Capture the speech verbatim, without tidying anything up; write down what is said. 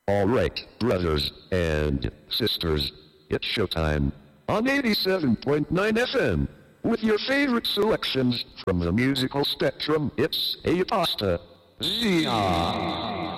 All right, brothers and sisters, it's showtime on eighty-seven point nine F M. With your favorite selections from the musical spectrum, it's A Pasta Zia.